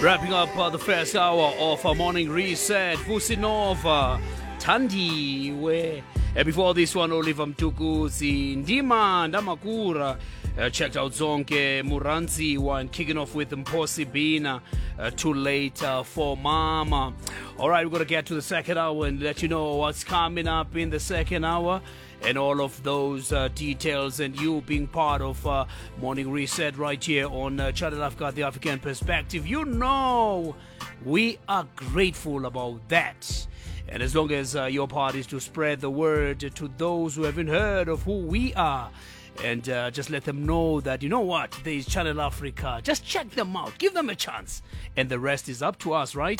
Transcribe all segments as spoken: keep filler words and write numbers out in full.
Wrapping up uh, the first hour of our morning reset, Vusinova, Tandiwe. And before this one, Oliver Mtukuzi, Ndima, Ndamakura. Uh, checked out Zonke Muranzi one, kicking off with Mposi Bina, uh, Too Late uh, for Mama. All right, we're going to get to the second hour and let you know what's coming up in the second hour. And all of those uh, details and you being part of uh, Morning Reset right here on uh, Channel Africa, the African Perspective. You know, we are grateful about that. And as long as uh, your part is to spread the word to those who haven't heard of who we are, and uh, just let them know that, you know what, there is Channel Africa. Just check them out. Give them a chance. And the rest is up to us, right?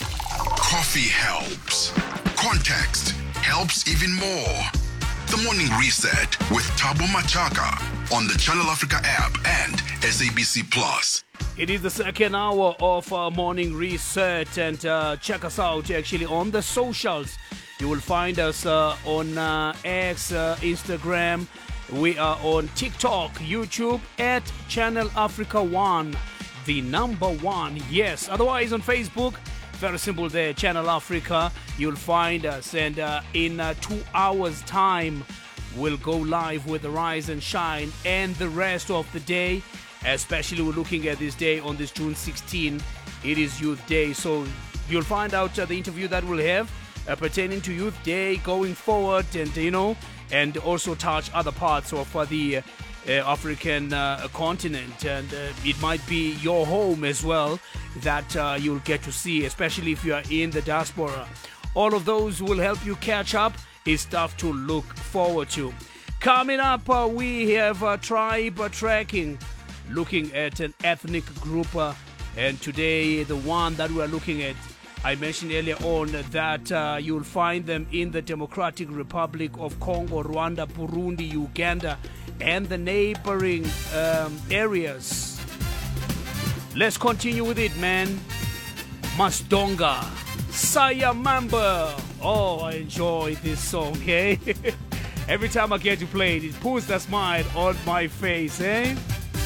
Coffee helps. Context helps even more. The Morning Reset with Thabo Machaka on the Channel Africa app and S A B C Plus. It is the second hour of our Morning Reset, and uh, check us out actually on the socials. You will find us uh, on uh, X, uh, Instagram. We are on TikTok, YouTube at Channel Africa One, the number one. Yes. Otherwise on Facebook, very simple there, Channel Africa. You'll find us, and uh, in uh, two hours' time, we'll go live with the Rise and Shine and the rest of the day. Especially we're looking at this day on this June sixteenth. It is Youth Day, so you'll find out uh, the interview that we'll have uh, pertaining to Youth Day going forward, and you know, and also touch other parts of uh, the uh, uh, African uh, continent, and uh, it might be your home as well that uh, you'll get to see, especially if you are in the diaspora. All of those will help you catch up. Is stuff to look forward to. Coming up, uh, we have uh, tribe uh, tracking, looking at an ethnic group, uh, and today the one that we're looking at, I mentioned earlier on that uh, you'll find them in the Democratic Republic of Congo, Rwanda, Burundi, Uganda, and the neighboring um, areas. Let's continue with it, man. Masdonga, Saya Mamba. Oh, I enjoy this song, okay? Every time I get to play it, it puts that smile on my face, eh?